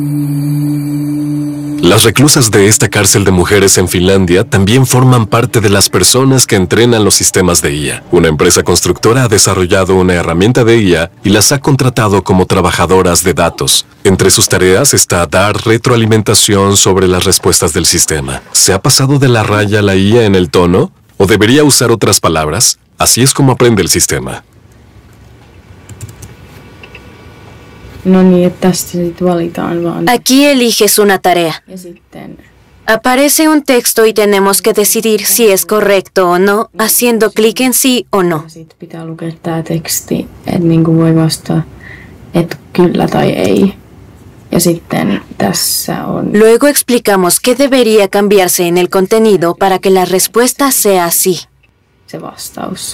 Las reclusas de esta cárcel de mujeres en Finlandia también forman parte de las personas que entrenan los sistemas de IA. Una empresa constructora ha desarrollado una herramienta de IA y las ha contratado como trabajadoras de datos. Entre sus tareas está dar retroalimentación sobre las respuestas del sistema. ¿Se ha pasado de la raya la IA en el tono? ¿O debería usar otras palabras? Así es como aprende el sistema. No niin, että tästä sitten valitaan vaan. Aquí eliges una tarea. Ja sitten Aparece un texto y tenemos que decidir si es correcto o no, haciendo clic en sí o no. sit pitää lukea tää teksti, että niinku voi vastata, että kyllä tai ei. Ja sitten tässä on Luego explicamos qué debería cambiarse en el contenido para que la respuesta sea sí. se vastaus.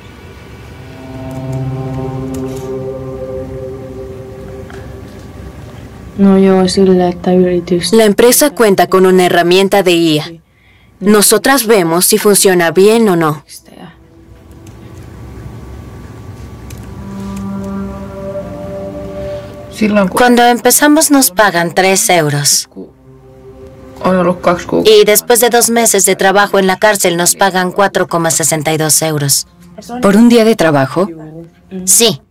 No joo, sille, että yritys... La empresa cuenta con una herramienta de IA. Nosotras vemos si funciona bien o no. Cuando empezamos nos pagan 3 euros. Y después de 2 meses de trabajo en la cárcel nos pagan 4,62 euros. ¿Por un día de trabajo? Sí.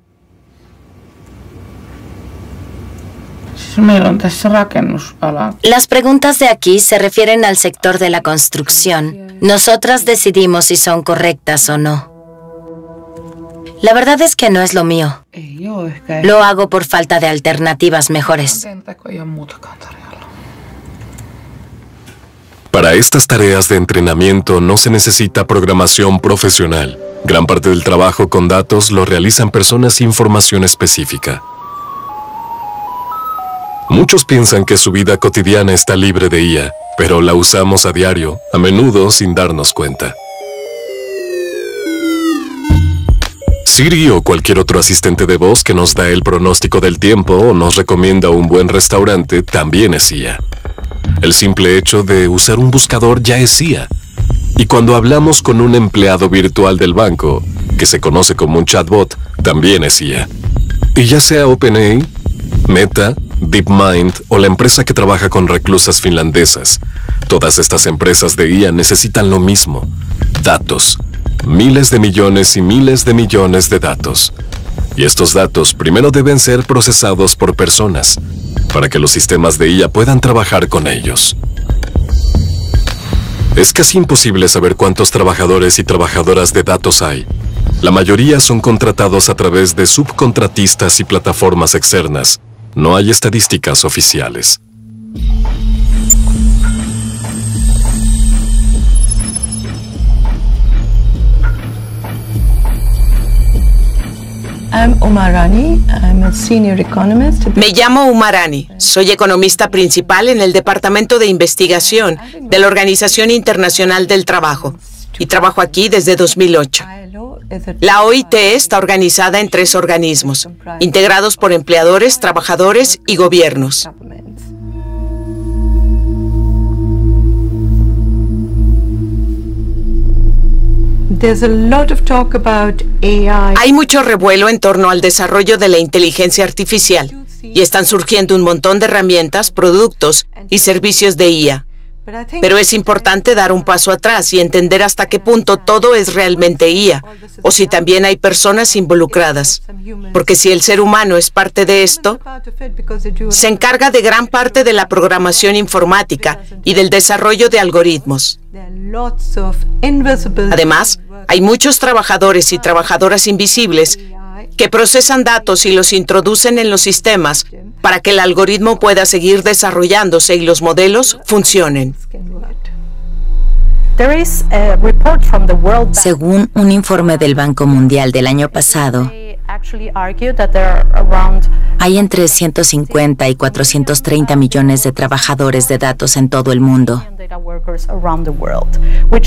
Las preguntas de aquí se refieren al sector de la construcción. Nosotras decidimos si son correctas o no. La verdad es que no es lo mío. Lo hago por falta de alternativas mejores. Para estas tareas de entrenamiento no se necesita programación profesional. Gran parte del trabajo con datos lo realizan personas sin formación específica. Muchos piensan que su vida cotidiana está libre de IA, pero la usamos a diario, a menudo sin darnos cuenta. Siri o cualquier otro asistente de voz que nos da el pronóstico del tiempo o nos recomienda un buen restaurante también es IA. El simple hecho de usar un buscador ya es IA. Y cuando hablamos con un empleado virtual del banco, que se conoce como un chatbot, también es IA. Y ya sea OpenAI, Meta, DeepMind o la empresa que trabaja con reclusas finlandesas, todas estas empresas de IA necesitan lo mismo: datos. Miles de millones y miles de millones de datos. Y estos datos primero deben ser procesados por personas, para que los sistemas de IA puedan trabajar con ellos. Es casi imposible saber cuántos trabajadores y trabajadoras de datos hay. La mayoría son contratados a través de subcontratistas y plataformas externas. No hay estadísticas oficiales. Me llamo Umarani. Soy economista principal en el Departamento de Investigación de la Organización Internacional del Trabajo y trabajo aquí desde 2008. La OIT está organizada en 3 organismos, integrados por empleadores, trabajadores y gobiernos. Hay mucho revuelo en torno al desarrollo de la inteligencia artificial y están surgiendo un montón de herramientas, productos y servicios de IA. Pero es importante dar un paso atrás y entender hasta qué punto todo es realmente IA, o si también hay personas involucradas. Porque si el ser humano es parte de esto, se encarga de gran parte de la programación informática y del desarrollo de algoritmos. Además, hay muchos trabajadores y trabajadoras invisibles que procesan datos y los introducen en los sistemas para que el algoritmo pueda seguir desarrollándose y los modelos funcionen. Según un informe del Banco Mundial del año pasado, hay entre 150 y 430 millones de trabajadores de datos en todo el mundo.